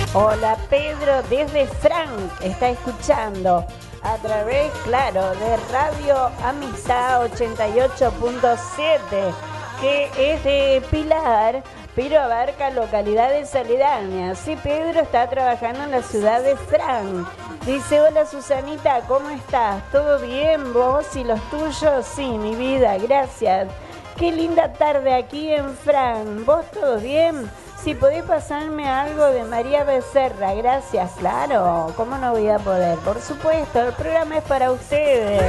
Hola Pedro, desde Frank, está escuchando a través, claro, de Radio Amistad 88.7, que es de Pilar, pero abarca localidades aledañas. Sí, Pedro está trabajando en la ciudad de Frank. Dice, hola Susanita, ¿cómo estás? ¿Todo bien? ¿Vos y los tuyos? Sí, mi vida, gracias. Qué linda tarde aquí en Frank. ¿Vos todo bien? Si podés pasarme algo de María Becerra, gracias. Claro, ¿cómo no voy a poder? Por supuesto, el programa es para ustedes.